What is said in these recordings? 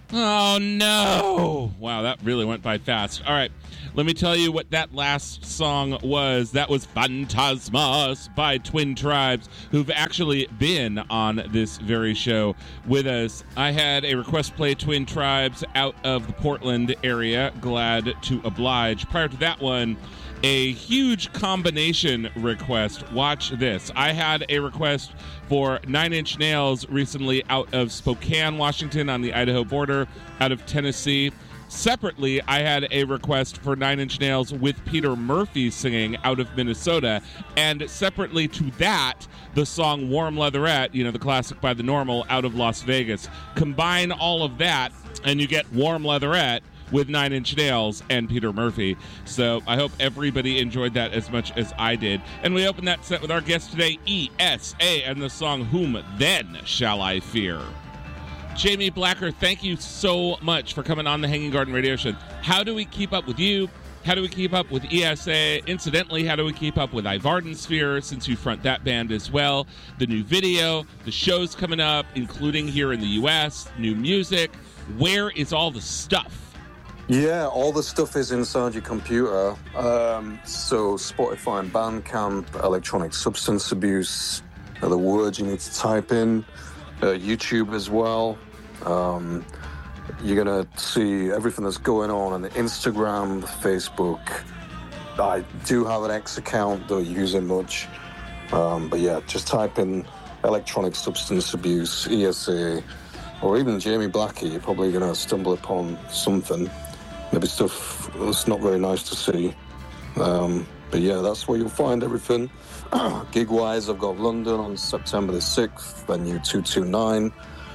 Oh, no. Wow, that really went by fast. All right, let me tell you what that last song was. That was Phantasmas by Twin Tribes, who've actually been on this very show with us. I had a request play Twin Tribes out of the Portland area. Glad to oblige. Prior to that one, a huge combination request. Watch this. I had a request for Nine Inch Nails recently out of Spokane, Washington on the Idaho border, out of Tennessee. Separately, I had a request for Nine Inch Nails with Peter Murphy singing out of Minnesota. And separately to that, the song Warm Leatherette, the classic by The Normal, out of Las Vegas. Combine all of that, and you get Warm Leatherette with Nine Inch Nails and Peter Murphy. So I hope everybody enjoyed that as much as I did. And we open that set with our guest today, ESA, and the song Whom Then Shall I Fear? Jamie Blacker, thank you so much for coming on the Hanging Garden Radio Show. How do we keep up with you? How do we keep up with ESA? Incidentally, how do we keep up with Ivardensphere, since you front that band as well? The new video, the shows coming up, including here in the U.S., new music. Where is all the stuff? Yeah, all the stuff is inside your computer. So Spotify and Bandcamp, electronic substance abuse, the words you need to type in, YouTube as well. You're going to see everything that's going on Instagram, Facebook. I do have an X account, don't use it much. But yeah, just type in electronic substance abuse, ESA, or even Jamie Blacker. You're probably going to stumble upon something. Maybe stuff that's not very nice to see. But yeah, that's where you'll find everything. Gig-wise, I've got London on September the 6th, venue 229.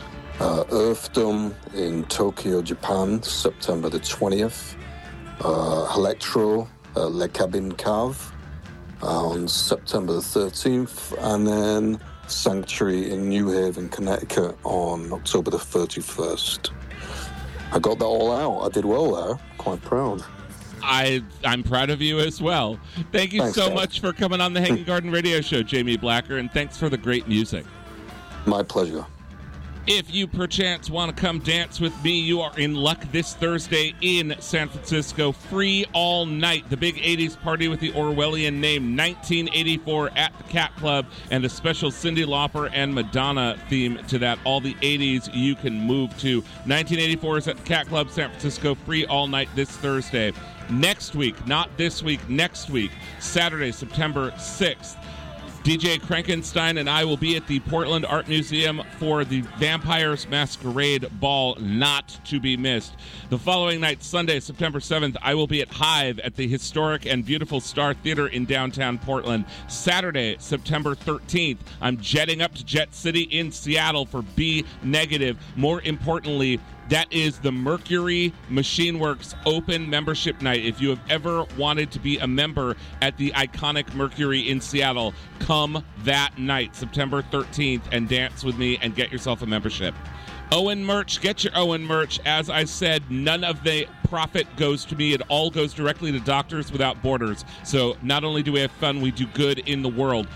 Earthdom in Tokyo, Japan, September the 20th. Electro, Le Cabin Cave on September the 13th. And then Sanctuary in New Haven, Connecticut on October the 31st. I got that all out. I did well there. Quite proud. I'm proud of you as well. Thank you so much for coming on the Hanging Garden Radio Show, Jamie Blacker, and thanks for the great music. My pleasure. If you perchance want to come dance with me, you are in luck this Thursday in San Francisco. Free all night. The big 80s party with the Orwellian name 1984 at the Cat Club, and a special Cyndi Lauper and Madonna theme to that. All the 80s you can move to. 1984 is at the Cat Club, San Francisco. Free all night this Thursday. Next week, not this week, next week, Saturday, September 6th. DJ Krankenstein and I will be at the Portland Art Museum for the Vampires Masquerade Ball, not to be missed. The following night, Sunday, September 7th, I will be at Hive at the historic and beautiful Star Theater in downtown Portland. Saturday, September 13th, I'm jetting up to Jet City in Seattle for B Negative. More importantly, that is the Mercury Machine Works Open Membership Night. If you have ever wanted to be a member at the iconic Mercury in Seattle, come that night, September 13th, and dance with me and get yourself a membership. Owen merch, get your Owen merch. As I said, none of the profit goes to me. It all goes directly to Doctors Without Borders. So not only do we have fun, we do good in the world.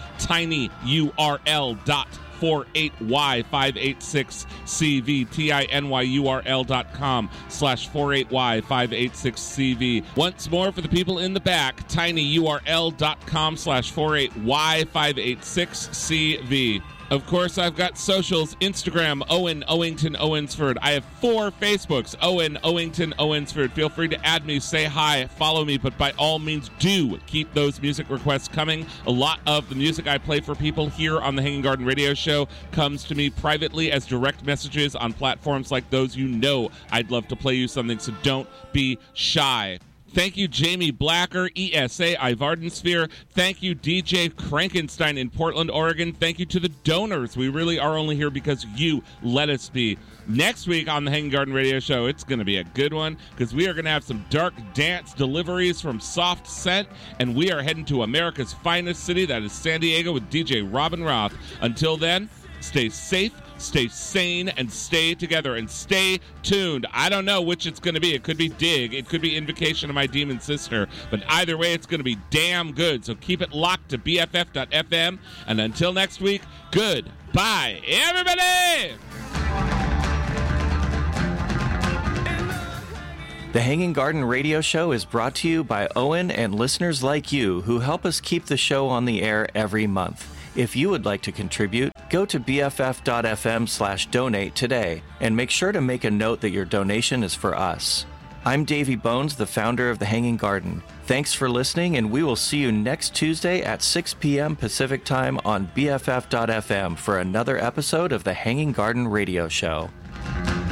tinyurl.48y586cv, tinyurl.com/48y586cv. Once more for the people in the back, tinyurl.com/48y586cv. Of course, I've got socials, Instagram, Owen Owington Owensford. I have 4 Facebooks, Owen Owington Owensford. Feel free to add me, say hi, follow me, but by all means do keep those music requests coming. A lot of the music I play for people here on the Hanging Garden Radio Show comes to me privately as direct messages on platforms like those. You know I'd love to play you something, so don't be shy. Thank you, Jamie Blacker, ESA, Ivardensphere. Thank you, DJ Krankenstein in Portland, Oregon. Thank you to the donors. We really are only here because you let us be. Next week on the Hanging Garden Radio Show, it's going to be a good one because we are going to have some dark dance deliveries from Soft Scent, and we are heading to America's finest city, that is San Diego, with DJ Robin Roth. Until then, stay safe, stay sane, and stay together, and stay tuned. I don't know which it's going to be. It could be Dig. It could be Invocation of My Demon Sister. But either way, it's going to be damn good. So keep it locked to BFF.FM. And until next week, goodbye, everybody! The Hanging Garden Radio Show is brought to you by Owen and listeners like you who help us keep the show on the air every month. If you would like to contribute, go to bff.fm/donate today and make sure to make a note that your donation is for us. I'm Davey Bones, the founder of The Hanging Garden. Thanks for listening, and we will see you next Tuesday at 6 p.m. Pacific Time on BFF.fm for another episode of The Hanging Garden Radio Show.